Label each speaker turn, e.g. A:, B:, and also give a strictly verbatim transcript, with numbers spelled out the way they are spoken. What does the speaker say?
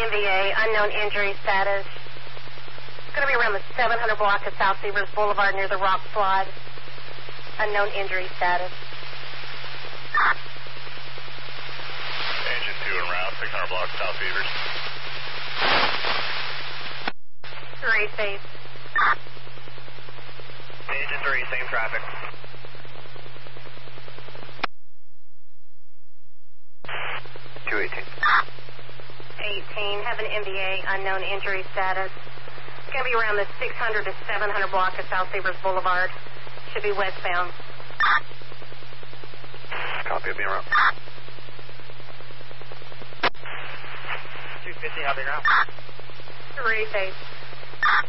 A: M V A, unknown injury status. It's going to be around the seven hundred block of South Severs Boulevard near the rock slide. Unknown injury status.
B: Engine two en route, six hundred block South Severs.
A: Three, safe.
B: Engine three, same traffic. two eighteen.
A: eighteen, have an M V A, unknown injury status. It's going to be around the six hundred to seven hundred block of South Severs Boulevard. Should be westbound.
B: Copy, I'll be around. two fifty, I'll be around.
A: Three, safe.